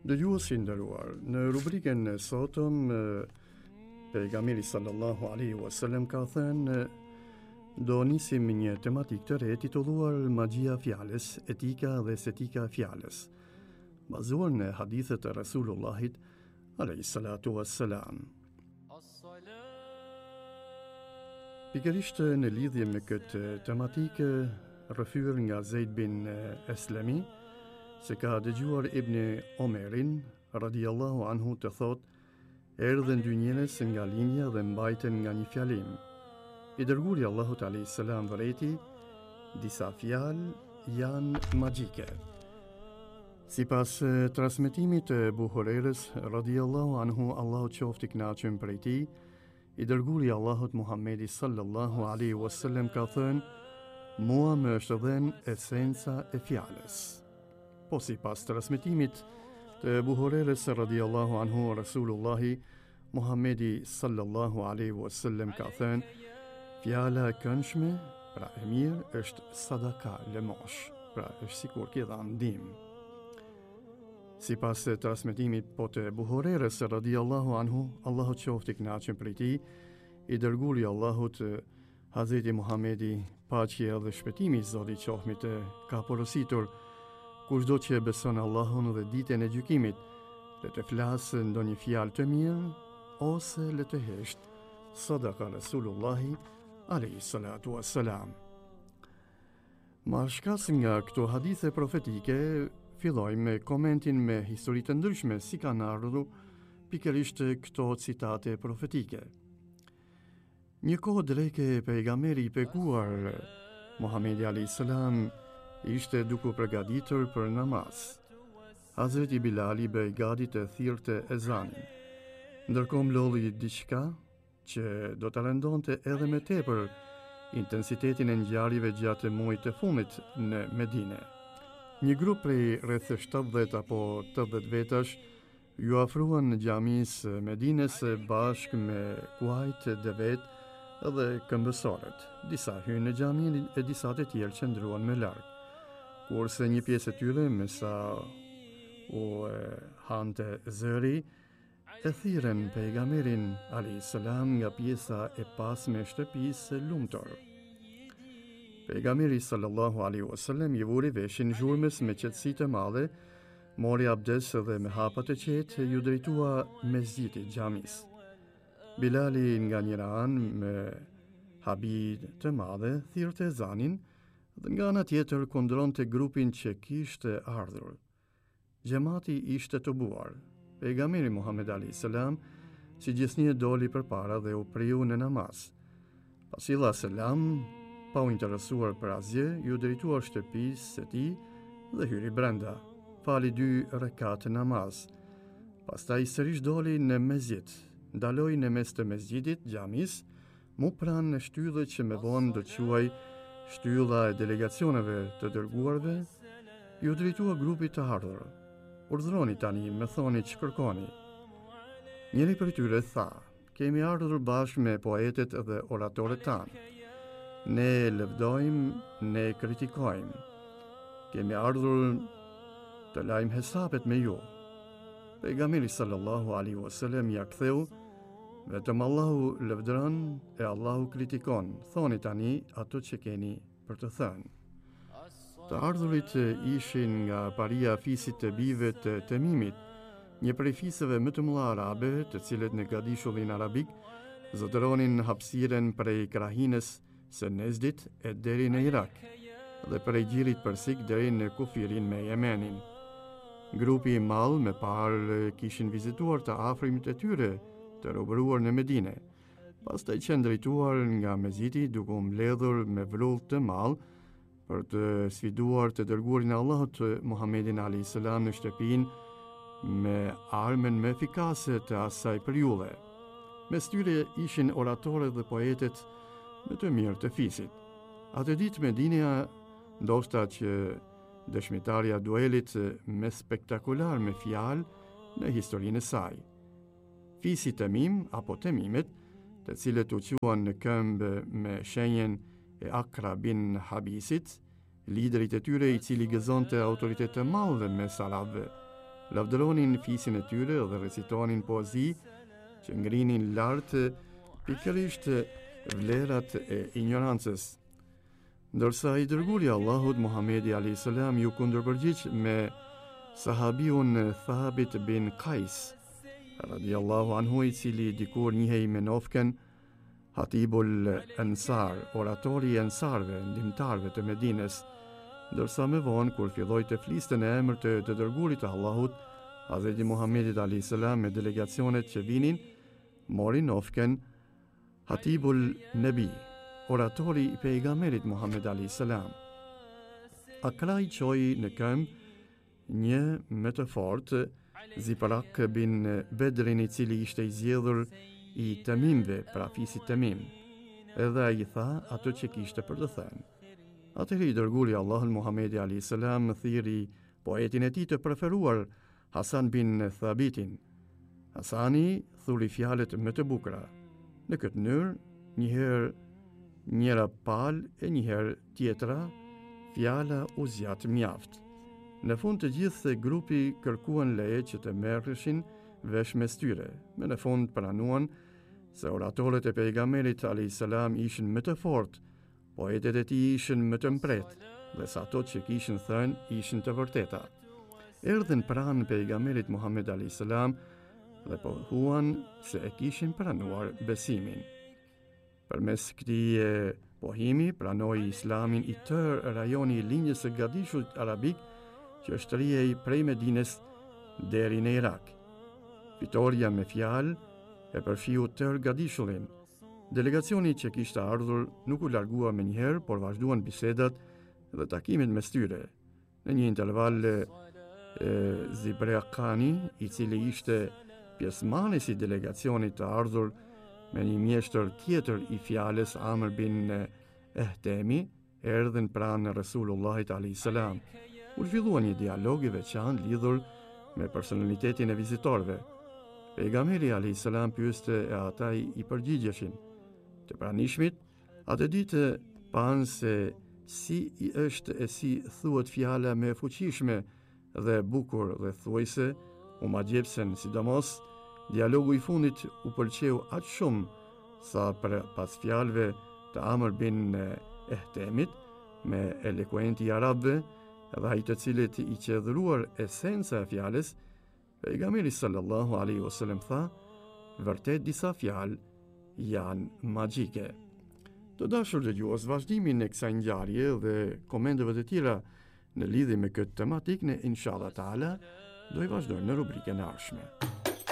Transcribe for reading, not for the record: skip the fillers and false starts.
Dëgjuesi nderuar, në rubrikën e sotëm pejgamberi sallallahu alaihi wasallam ka thënë do nisim një tematik të re titulluar Magjia fjalës, etika dhe estetika e fjalës, bazuar në hadithet e Rasulullahit alayhi salatu wassalam. Pikërisht në lidhje me këtë tematikë, rrëfyer nga Zeid bin Eslemi, se ka dëgjuar Ibn Omerin, radiallahu anhu të thot, erdhen dy njerëz nga linja dhe mbajten nga një fjalim. I dërguari Allahut alayhi salam vëreti, disa fjalë janë magjike. Sipas transmetimit të Abu Hurairës, radiallahu anhu, Allahu qoftë i kënaqur prej tij, i dërguari Allahut Muhammedi sallallahu alaihi wasallam ka thënë, mua më është dhënë esenca e fjalës. Po si pas transmetimit të Abu Hurairës radiallahu anhu, Rasulullahi Muhammedi sallallahu alaihi wasallam ka thënë, fjala e këndshme, pra e mirë, është sadaka lëmosh, pra është sikur ke dhënë ndihmë. Sipas transmetimit po të Abu Hurairës radiallahu anhu, Allahu qoftë i kënaqur prej tij, i dërguari Allahut Hazreti Muhammedi, paqja dhe shpëtimi i Zotit qoftë të, ka porositur, kushdo që beson Allahun dhe ditën e gjykimit, le të flasë ndonjë fjalë të mirë ose le të hesht, sadaka Rasulullahi alayhi salatu wassalam. Marrshkas nga këto hadithe profetike, fillojmë me komentin me histori të ndryshme si kanë ardhur pikërisht këto citate profetike. Një kohë dreke pejgamberi i bekuar Muhamedi alayhis salam ishte duke përgatitur për namaz. Hazreti Bilali bëi gati të thirrte ezanin. Ndërkohë mlolli diçka që do ta rëndonte edhe më tepër intensitetin e ngjarjeve gjatë muajit të fundit në Medinë. Një grup prej rreth 70 apo 80 vetash ju afruan në xhamisë Medinës bashkë me kuajt, devet dhe këmbësorët. Disa hyrën në xhamin e disa të tjerë qëndruan më larg. Kurse një pjesë e tyre, me sa u hante zëri, e thirrën pejgamberin alayhis salam nga pjesa e pasme e shtëpisë lumtur. Pejgamberi sallallahu alaihi wasallam i vuri veshin zhurmës me qetësi të madhe, mori abdes dhe me hapa të qetë ju drejtua mesxhitit xhamis. Bilali nga njëra anë me habi të madhe thirrte ezanin dhe nga ana tjetër kundronte grupin që kishte ardhur. Xhamati ishte të buar. Pejgamberi Muhammed alayhis salam si gjithnjë doli përpara dhe u priu në namaz. Pasi dha selam, pa u interesuar për asgjë, ju drejtua shtëpisë së tij dhe hyri brenda. Fali 2 rekat namaz. Pastaj sërish doli në mesxhit. Ndaloi në mes të mesxhitit xhamis, mu pranë në shtyllën që me vonë do quaj shtylla e delegacioneve të dërguarve, ju drejtua grupit të ardhur. Urdhroni tani, me thoni që kërkoni. Njëri për tyre tha, kemi ardhur bashkë me poetet dhe oratorët tanë. Ne lëvdojmë, ne kritikojmë. Kemi ardhur të lajmë hesapet me ju. Pejgamberi sallallahu alaihi wasallam ja ktheu, vetëm Allahu lëvdron e Allahu kritikon. Thoni tani ato që keni për të thënë. Të ardhurit ishin nga paria fisit të bijve të Temimit, një prej fisëve më të mëdha arabe, të cilët në gadishullin arabik zotëronin hapësiren prej krahinës së Nezdit e deri në Irak dhe prej gjirit persik deri në kufirin me Yemenin. Grupi i madh me parë kishin vizituar të afërmit e tyre të robëruar në Medinë. Pastaj qenë drejtuar nga mesxhiti duke u mbledhur me vrull të madh për të sfiduar të dërguarin e Allahut Muhammedin alayhis salam në shtëpinë me armën më efikase të asaj periudhe. Mes tyre ishin oratorët dhe poetet më të mirë të fisit. Atë ditë Medinia, ndoshta që dëshmitarja duelit më spektakular me fjalë në historinë e saj. Fisi Temim apo Temimet, të cilët u quan në këmbë me shenjen e Akra bin Habisit, liderit e tyre i cili gëzonte autoritet të madh mes arabëve, lavdëronin fisin e tyre dhe recitonin poezi që ngrinin lartë pikërisht vlerat e ignorancës. Ndërsa i dërguari i Allahut Muhamedi a.s. ju kundërpërgjigj me sahabiun Thabit bin Qais radiallahu anhu, i cili dikur njihej me nofken Hatibul Ansar, oratori i Ansarve, ndihmtarve të Medines, ndërsa më vonë kur filloi të fliste në emër të dërguarit të Allahut, Hazreti Muhamedit a.s. me delegacionet që vinin, mori nofken Hatibul Nebi, oratori i pejgamberit Muhammed a.s. Akra i qoi në këmbë një më të fortë, Ziparak bin Bedrin, i cili ishte i zgjedhur i Tamimve, pra fisit Tamim, edhe ai i tha ato që kishte për të thënë. Atëherë i dërguari Allahut Muhamedi a.s. thiri poetin e tij të preferuar, Hasan bin Thabitin. Hasani thuri fjalët më të bukura. Në këtë mënyrë, njëherë njëra palë e njëherë tjetra, fjala u zgjat mjaft. Në fund të gjithë grupi kërkuan leje që të merreshin vesh mes tyre, me në fund pranuan se oratorët e pejgamberit a.s. ishin më të fortë, poetet e tij ishin më të mpret, dhe sa ato që kishin thënë ishin të vërteta. Erdhen pranë pejgamberit Muhammed a.s. dhe po thuan se e kishin pranuar besimin. Përmes këtij pohimi pranoi Islamin i tërë rajoni i linjës së Gadishut arabik, që shtrijej prej Medines deri në Irak. Fitoria me fjalë e përfshiu tërë Gadishullin. Delegacioni që kishte ardhur nuk u largua me njëherë, por vazhduan bisedat dhe takimet mes tyre. Në një interval Zibreakani, i cili ishte pjesëmarrësi i delegacionit të ardhur me një mjeshtër tjetër i fjalës, Amr bin Ehtemi, erdhen pranë Resulullahit a.s. U zhvillua një dialog i veçantë lidhur me personalitetin e vizitorëve. Pejgamberi a.s. pyeste e ata i përgjigjeshin. Të pranishmit, atë ditë panë se si i është e si thuhet fjala me fuqishme dhe bukur dhe thuajse, u magjepsen, sidomos dialogu i fundit u pëlqeu aq shumë sa për pas fjalëve të Amr bin Ehtemit me elokuenti arabëve dhe ai të cilët i qedhruar esenca e fjalës, pejgamberi sallallahu alaihi wasallam tha, vërtet disa fjalë janë magjike. Të dashur dëgjues, vazhdimin e kësaj ngjarje dhe komenteve të tjera në lidhje me këtë tematik, ne inshallah taala do i vazhdojmë në rubrikën e ardhshme.